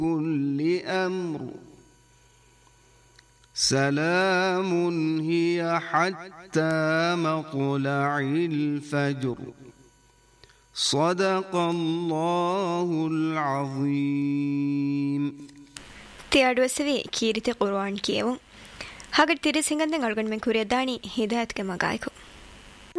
كل أمر سلام هي حتى مطلع الفجر صدق الله العظيم. තියාඩුවසවි කීරිත කුර්ආන් කියවුන් හගට තිරිසිංගන්දෙන් අල්ගන් මෙන් කුරියදානි හිදායත්ක මගායිකු